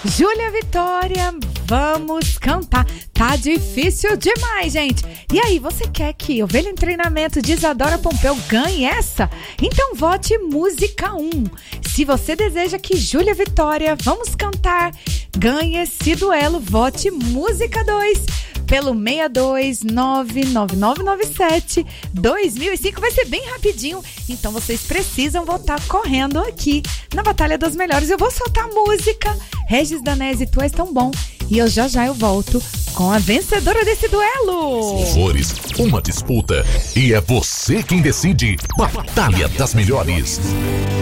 Júlia Vitória, vamos cantar. Tá difícil demais, gente. E aí, você quer que Ovelha em Treinamento de Isadora Pompeu ganhe essa? Então vote música 1. Se você deseja que Júlia Vitória, vamos cantar, ganhe esse duelo, vote música 2. Pelo 6299997-2005. Vai ser bem rapidinho, então vocês precisam votar correndo aqui na Batalha das Melhores. Eu vou soltar a música Regis Danese, Tu És Tão Bom, e eu já volto com a vencedora desse duelo. Flores, uma disputa, e é você quem decide. Batalha das Melhores.